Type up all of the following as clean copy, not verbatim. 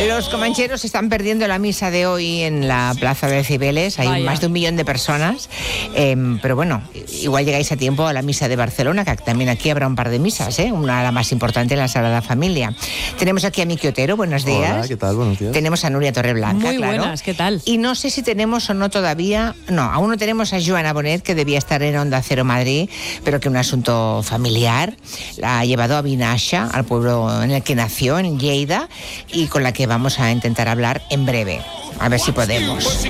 Los comancheros están perdiendo la misa de hoy en la Plaza de Cibeles. Hay más de 1 millón de personas. Pero bueno, igual llegáis a tiempo a la misa de Barcelona, que también aquí habrá un par de misas, una la más importante en la Sagrada Familia. Tenemos aquí a Miki Otero, buenos días. Hola, ¿qué tal? Buenos días. Tenemos a Núria Torreblanca, muy claro. Buenas, ¿qué tal? Y no sé si tenemos o no todavía, aún no tenemos a Joana Bonet, que debía estar en Onda Cero Madrid, pero que un asunto familiar la ha llevado a Vinaixa, al pueblo en el que nació, en Lleida, y con la que vamos a intentar hablar en breve. A ver si podemos.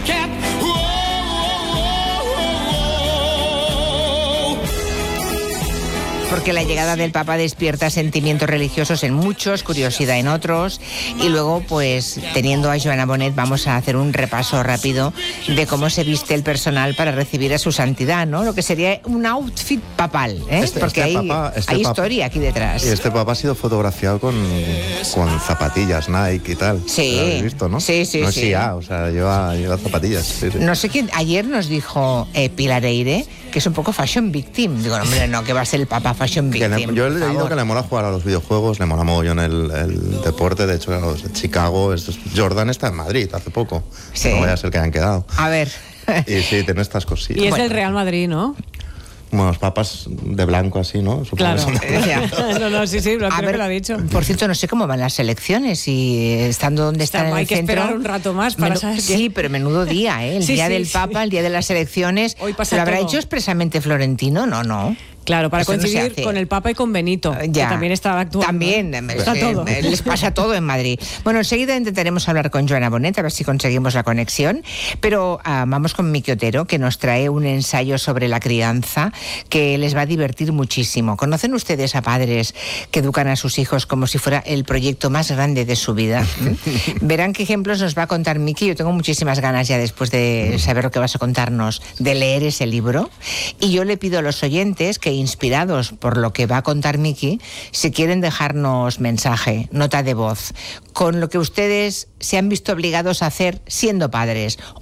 Porque la llegada del Papa despierta sentimientos religiosos en muchos, curiosidad en otros, y luego, pues, teniendo a Joana Bonet, vamos a hacer un repaso rápido de cómo se viste el personal para recibir a su santidad, ¿no? Lo que sería un outfit papal, porque hay historia aquí detrás. Y este Papa ha sido fotografiado con zapatillas Nike y tal. Sí. Lo habéis visto, ¿no? Sí. No es IA, o sea, lleva zapatillas. Sí. No sé quién, ayer nos dijo Pilar Eire que es un poco fashion victim. Digo, hombre, no, que va a ser el Papa fashion victim. Yo he leído que le mola jugar a los videojuegos, le mola mogollón el deporte. De hecho, los de Chicago, Jordan está en Madrid hace poco. Sí. No vaya a ser que hayan quedado. A ver. Y sí, tiene estas cosillas. Y es del Real Madrid, ¿no? Bueno, los papas de blanco así, ¿no? Supongo claro. Sí, creo que lo ha dicho. Por cierto, no sé cómo van las elecciones y estando donde están en el centro... Hay que esperar un rato más para saber qué. Sí, pero menudo día, ¿eh? El día del Papa, el día de las elecciones. Hoy pasa ¿Lo habrá todo. hecho expresamente Florentino? No. Claro, para eso coincidir con el Papa y con Benito, que también estaba actuando. También, está todo. Les pasa todo en Madrid. Bueno, enseguida intentaremos hablar con Joana Bonet, a ver si conseguimos la conexión, pero vamos con Miki Otero, que nos trae un ensayo sobre la crianza que les va a divertir muchísimo. ¿Conocen ustedes a padres que educan a sus hijos como si fuera el proyecto más grande de su vida? Verán qué ejemplos nos va a contar Miki. Yo tengo muchísimas ganas ya, después de saber lo que vas a contarnos, de leer ese libro. Y yo le pido a los oyentes que, inspirados por lo que va a contar Miki, si quieren dejarnos mensaje, nota de voz, con lo que ustedes se han visto obligados a hacer siendo padres